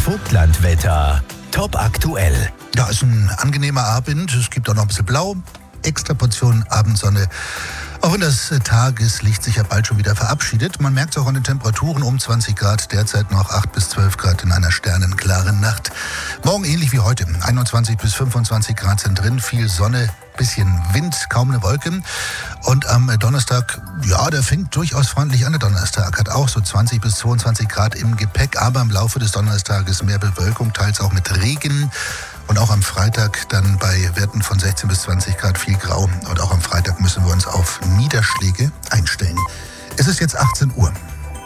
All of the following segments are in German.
Vogtlandwetter. Top aktuell. Ja, ist ein angenehmer Abend. Es gibt auch noch ein bisschen Blau. Extra Portion Abendsonne. Auch wenn das Tageslicht sich ja bald schon wieder verabschiedet. Man merkt es auch an den Temperaturen um 20 Grad. Derzeit noch 8 bis 12 Grad in einer sternenklaren Nacht. Morgen ähnlich wie heute. 21 bis 25 Grad sind drin. Viel Sonne, bisschen Wind, kaum eine Wolke. Und am Donnerstag, ja, der fängt durchaus freundlich an. Der Donnerstag hat auch so 20 bis 22 Grad im Gepäck. Aber im Laufe des Donnerstages mehr Bewölkung, teils auch mit Regen. Und auch am Freitag dann bei Werten von 16 bis 20 Grad viel Grau. Und auch am Freitag müssen wir uns auf Niederschläge einstellen. Es ist jetzt 18 Uhr.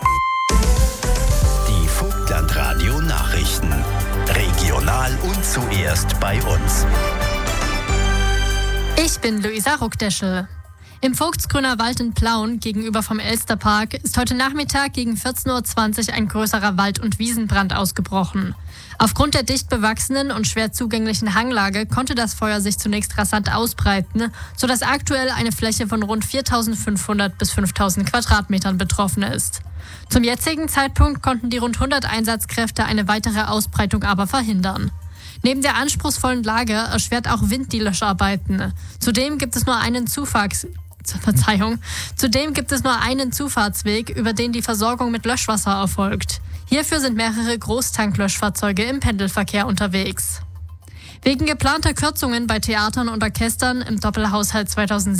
Die Vogtlandradio Nachrichten. Regional und zuerst bei uns. Ich bin Luisa Ruckdeschel. Im Vogtsgrüner Wald in Plauen gegenüber vom Elsterpark ist heute Nachmittag gegen 14.20 Uhr ein größerer Wald- und Wiesenbrand ausgebrochen. Aufgrund der dicht bewachsenen und schwer zugänglichen Hanglage konnte das Feuer sich zunächst rasant ausbreiten, sodass aktuell eine Fläche von rund 4.500 bis 5.000 Quadratmetern betroffen ist. Zum jetzigen Zeitpunkt konnten die rund 100 Einsatzkräfte eine weitere Ausbreitung aber verhindern. Neben der anspruchsvollen Lage erschwert auch Wind die Löscharbeiten. Zudem gibt es nur einen Zufahrtsweg, über den die Versorgung mit Löschwasser erfolgt. Hierfür sind mehrere Großtanklöschfahrzeuge im Pendelverkehr unterwegs. Wegen geplanter Kürzungen bei Theatern und Orchestern im Doppelhaushalt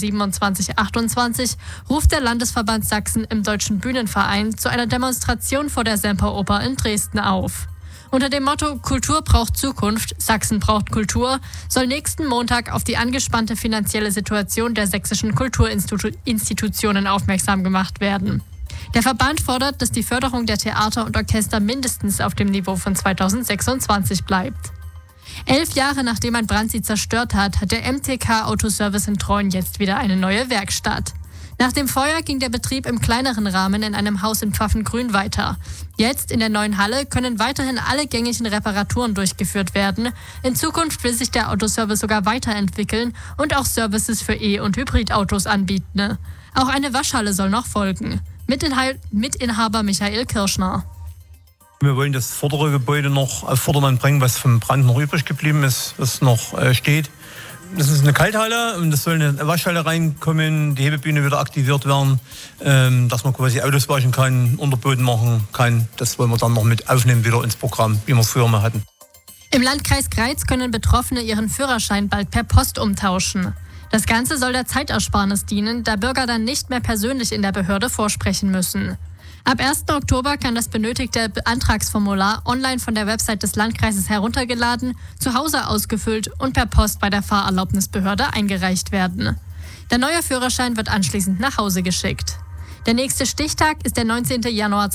2027-28 ruft der Landesverband Sachsen im Deutschen Bühnenverein zu einer Demonstration vor der Semperoper in Dresden auf. Unter dem Motto Kultur braucht Zukunft, Sachsen braucht Kultur, soll nächsten Montag auf die angespannte finanzielle Situation der sächsischen Kulturinstitutionen aufmerksam gemacht werden. Der Verband fordert, dass die Förderung der Theater und Orchester mindestens auf dem Niveau von 2026 bleibt. 11 Jahre nachdem ein Brand sie zerstört hat, hat der MTK Autoservice in Treuen jetzt wieder eine neue Werkstatt. Nach dem Feuer ging der Betrieb im kleineren Rahmen in einem Haus in Pfaffengrün weiter. Jetzt in der neuen Halle können weiterhin alle gängigen Reparaturen durchgeführt werden. In Zukunft will sich der Autoservice sogar weiterentwickeln und auch Services für E- und Hybridautos anbieten. Auch eine Waschhalle soll noch folgen. Mitinhaber Michael Kirschner. Wir wollen das vordere Gebäude noch auf Vordermann bringen, was vom Brand noch übrig geblieben ist, was noch steht. Das ist eine Kalthalle und es soll eine Waschhalle reinkommen, die Hebebühne wieder aktiviert werden, dass man quasi Autos waschen kann, Unterboden machen kann. Das wollen wir dann noch mit aufnehmen wieder ins Programm, wie wir es früher mal hatten. Im Landkreis Greiz können Betroffene ihren Führerschein bald per Post umtauschen. Das Ganze soll der Zeitersparnis dienen, da Bürger dann nicht mehr persönlich in der Behörde vorsprechen müssen. Ab 1. Oktober kann das benötigte Antragsformular online von der Website des Landkreises heruntergeladen, zu Hause ausgefüllt und per Post bei der Fahrerlaubnisbehörde eingereicht werden. Der neue Führerschein wird anschließend nach Hause geschickt. Der nächste Stichtag ist der 19. Januar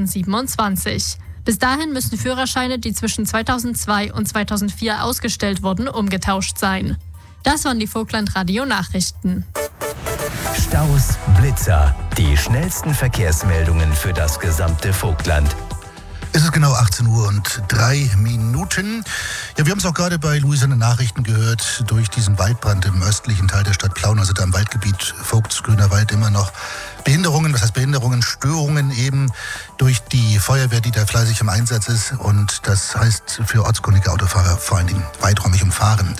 2027. Bis dahin müssen Führerscheine, die zwischen 2002 und 2004 ausgestellt wurden, umgetauscht sein. Das waren die Vogtlandradio-Nachrichten. Staus, Blitzer, die schnellsten Verkehrsmeldungen für das gesamte Vogtland. Es ist genau 18 Uhr und 3 Minuten. Ja, wir haben es auch gerade bei Luisa in den Nachrichten gehört, durch diesen Waldbrand im östlichen Teil der Stadt Plauen, also da im Waldgebiet Vogtsgrüner Wald, immer noch Behinderungen, Störungen eben durch die Feuerwehr, die da fleißig im Einsatz ist. Und das heißt für ortskundige Autofahrer vor allen Dingen weiträumig umfahren.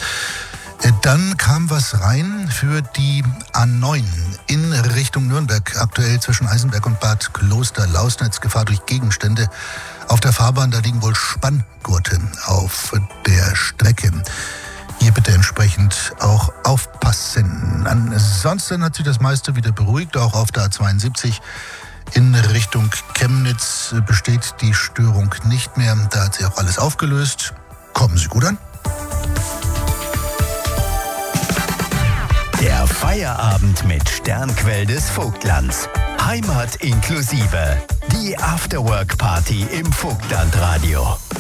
Dann kam was rein für die A9 in Richtung Nürnberg. Aktuell zwischen Eisenberg und Bad Kloster-Lausnitz. Gefahr durch Gegenstände auf der Fahrbahn. Da liegen wohl Spanngurte auf der Strecke. Hier bitte entsprechend auch aufpassen. Ansonsten hat sich das meiste wieder beruhigt. Auch auf der A72 in Richtung Chemnitz besteht die Störung nicht mehr. Da hat sich auch alles aufgelöst. Kommen Sie gut an. Der Feierabend mit Sternquell des Vogtlands. Heimat inklusive. Die Afterwork-Party im Vogtlandradio.